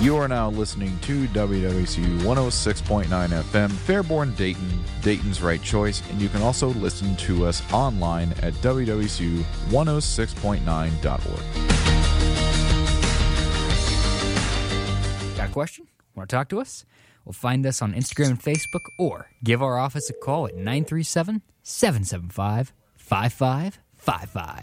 You are now listening to WWCU 106.9 FM, Fairborn, Dayton, Dayton's right choice, and you can also listen to us online at WWCU106.9.org. Got a question? Want to talk to us? Well, find us on Instagram and Facebook, or give our office a call at 937-775-5555.